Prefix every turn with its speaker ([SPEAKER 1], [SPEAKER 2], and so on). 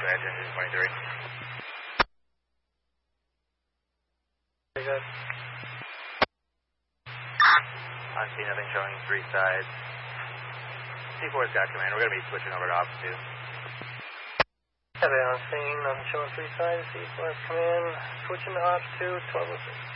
[SPEAKER 1] Dispatch, engine 23.
[SPEAKER 2] Very good.
[SPEAKER 1] On scene, nothing showing 3 sides. C4's got command. We're going to be switching over to Ops 2.
[SPEAKER 2] Heavy on scene, nothing showing 3 sides. C4's command. Switching to Ops 2, 1206.